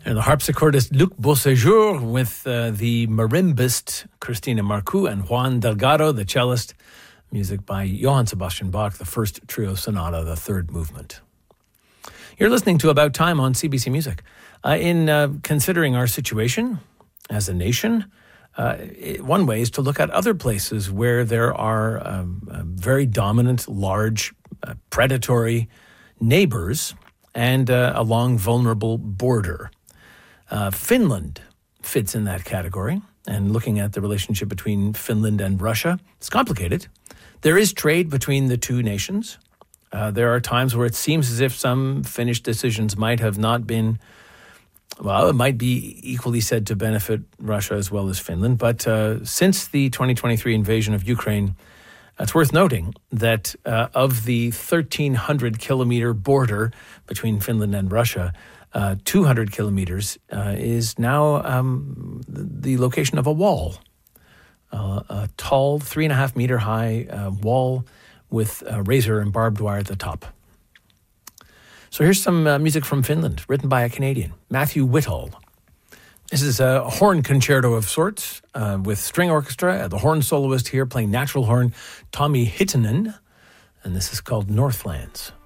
And the harpsichordist Luc Beauséjour with the marimbist Christina Marcoux and Juan Delgado, the cellist. Music by Johann Sebastian Bach, the first trio sonata, the third movement. You're listening to About Time on CBC Music. In considering our situation as a nation, one way is to look at other places where there are very dominant, large, predatory neighbors and a long, vulnerable border. Finland fits in that category. And looking at the relationship between Finland and Russia, it's complicated. There is trade between the two nations. There are times where it seems as if some Finnish decisions might have not been, well, it might be equally said to benefit Russia as well as Finland. But since the 2023 invasion of Ukraine, it's worth noting that of the 1,300-kilometer border between Finland and Russia, 200 kilometers is now the location of a wall. A tall, 3.5-meter high wall with razor and barbed wire at the top. So here's some music from Finland, written by a Canadian, Matthew Whittall. This is a horn concerto of sorts with string orchestra. The horn soloist here playing natural horn, Tommi Hietanen, and this is called Northlands.